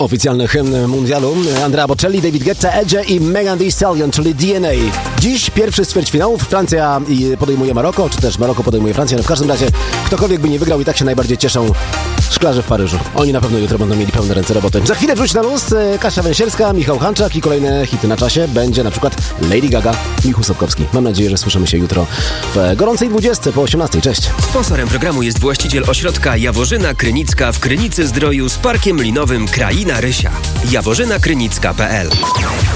Oficjalny hymn mundialu. Andrea Bocelli, David Guetta, Edge i Megan Thee Stallion, czyli DNA. Dziś pierwszy z ćwierćfinałów. Francja podejmuje Maroko, czy też Maroko podejmuje Francję. No w każdym razie, ktokolwiek by nie wygrał, i tak się najbardziej cieszą szklarze w Paryżu. Oni na pewno jutro będą mieli pełne ręce roboty. Za chwilę wróci na luz Kasia Węsierska, Michał Hanczak i kolejne hity na czasie. Będzie na przykład Lady Gaga, Michał Sapkowski. Mam nadzieję, że słyszymy się jutro w gorącej 20 po 18. Cześć. Sponsorem programu jest właściciel ośrodka Jaworzyna Krynicka w Krynicy Zdroju z parkiem linowym Kraina Rysia. jaworzynakrynicka.pl